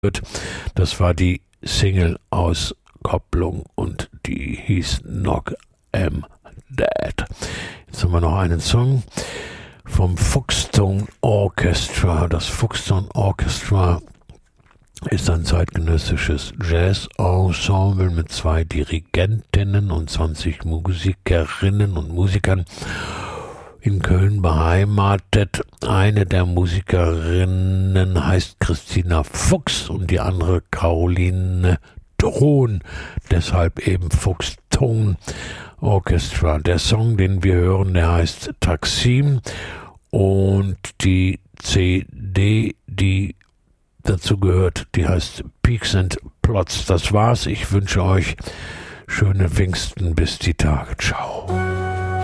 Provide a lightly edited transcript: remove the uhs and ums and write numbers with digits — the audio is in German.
Das war die Single-Auskopplung und die hieß Knock 'Em Dead. Jetzt haben wir noch einen Song vom Foxtone Orchestra. Das Foxtone Orchestra ist ein zeitgenössisches Jazz-Ensemble mit 2 Dirigentinnen und 20 Musikerinnen und Musikern in Köln beheimatet. Eine der Musikerinnen heißt Christina Fuchs und die andere Caroline Thron, deshalb eben Foxtone Orchestra. Der Song, den wir hören, der heißt Taksim und die CD, die dazu gehört, die heißt Peaks and Plots. Das war's. Ich wünsche euch schöne Pfingsten bis die Tage. Ciao.